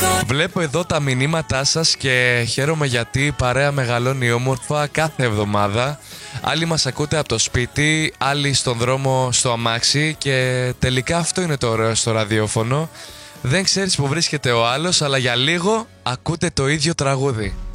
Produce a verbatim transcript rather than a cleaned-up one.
Βλέπω εδώ τα μηνύματά σας και χαίρομαι γιατί η παρέα μεγαλώνει όμορφα κάθε εβδομάδα. Άλλοι μας ακούτε από το σπίτι, άλλοι στον δρόμο στο αμάξι και τελικά αυτό είναι το ωραίο στο ραδιόφωνο. Δεν ξέρεις που βρίσκεται ο άλλος, αλλά για λίγο ακούτε το ίδιο τραγούδι.